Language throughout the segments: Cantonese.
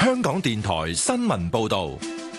香港電台新聞報道。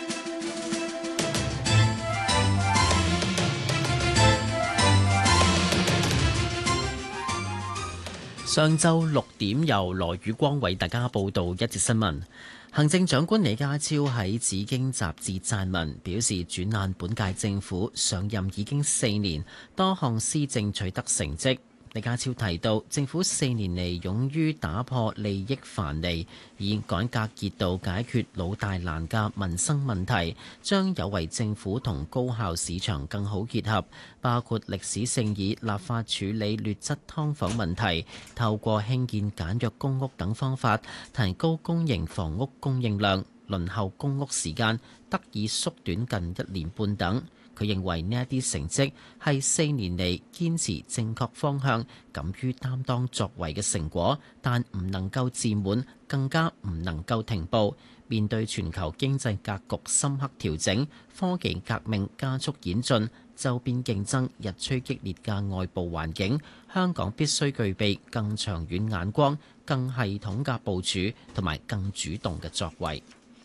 上晝6點，由羅宇光為大家報道一節新聞。行政長官李家超喺《紫荊》雜誌撰文，表示轉眼本屆政府上任已經4年，多項施政取得成績。李家超提到，政府4年嚟勇於打破利益藩籬，以改革熱度解決老大難嘅民生問題，將有為政府同高效市場更好結合，包括歷史性以立法處理劣質劏房問題，透過興建簡約公屋等方法，提高公營房屋供應量，輪候公屋時間得以縮短近1年半等。佢認為呢一啲成績係4年嚟堅持正確方向、敢於擔當作為嘅成果，但唔能夠自滿，更加唔能夠停步。面對全球經濟格局深刻調整、科技革命加速演進、周邊競爭日趨激烈嘅外部環境，香港必須具備更長遠眼光、更系統嘅部署同埋更主動嘅作為。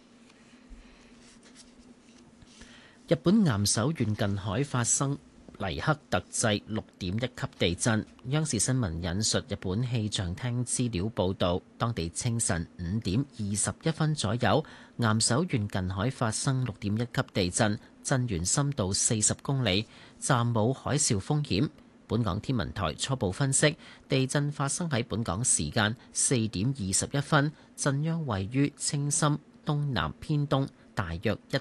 日本岩手縣近海發生黎克特制6.1級地震。央視新聞引述日本氣象廳資料報導，當地清晨5點21分左右，岩手縣近海發生6.1級地震，震源深度40公里，暫冇海嘯風險。本港天文台初步分析，地震發生喺本港時間4點21分，震央位於青森東南偏東大約